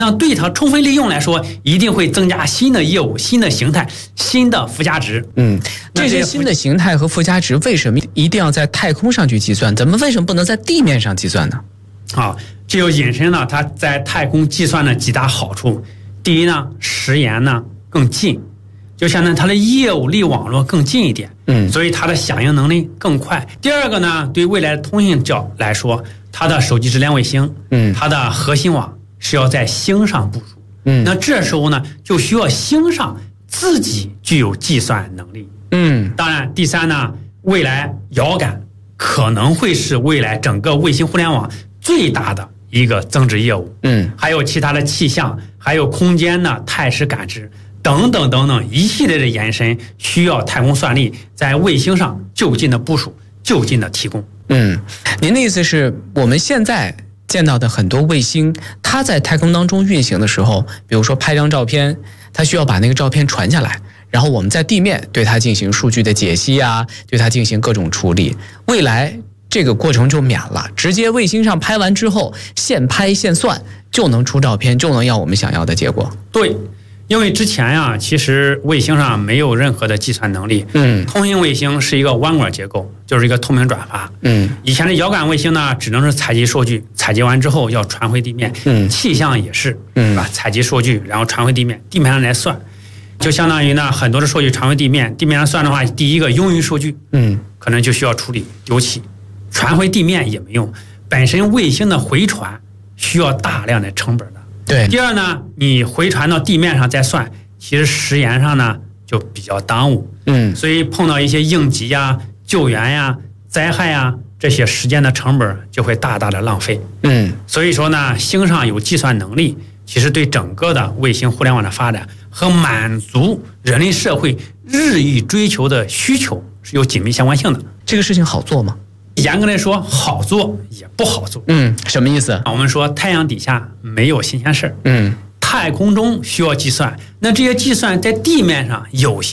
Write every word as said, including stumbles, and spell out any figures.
那对它充分利用来说，一定会增加新的业务、新的形态、新的附加值。 嗯，这些新的形态和附加值为什么一定要在太空上去计算？咱们为什么不能在地面上计算呢？ 啊，这就引申了它在太空计算的几大好处。第一呢，时延呢更近，就相当于它的业务离网络更近一点，嗯，所以它的响应能力更快。第二个呢，对未来的通信角来说，它的手机质量卫星，嗯，它的核心网是要在星上部署，嗯，那这时候呢，就需要星上自己具有计算能力，嗯，当然，第三呢，未来遥感可能会是未来整个卫星互联网最大的一个增值业务，嗯，还有其他的气象，还有空间的态势感知等等等等一系列的延伸，需要太空算力在卫星上就近的部署，就近的提供。 嗯，您的意思是我们现在见到的很多卫星，它在太空当中运行的时候，比如说拍张照片，它需要把那个照片传下来，然后我们在地面对它进行数据的解析啊，对它进行各种处理。未来这个过程就免了，直接卫星上拍完之后，现拍现算就能出照片，就能要我们想要的结果。 对，因为之前呀、啊，其实卫星上没有任何的计算能力。嗯，通信卫星是一个弯管结构，就是一个透明转发。嗯，以前的遥感卫星呢，只能是采集数据，采集完之后要传回地面。嗯，气象也是，嗯，吧，采集数据，然后传回地面，地面上来算，就相当于呢，很多的数据传回地面，地面上算的话，第一个冗余数据，嗯，可能就需要处理丢弃。传回地面也没用，本身卫星的回传需要大量的成本的。 对。 第二呢，你回传到地面上再算，其实时延上呢就比较耽误。嗯。所以碰到一些应急呀、救援呀、灾害呀这些时间的成本就会大大的浪费。嗯。所以说呢，星上有计算能力，其实对整个的卫星互联网的发展和满足人类社会日益追求的需求是有紧密相关性的。 这个事情好做吗？ 严格来说，好做也不好做。 嗯，什么意思？ 我们说太阳底下没有新鲜事儿。嗯，太空中需要计算，那这些计算在地面上有些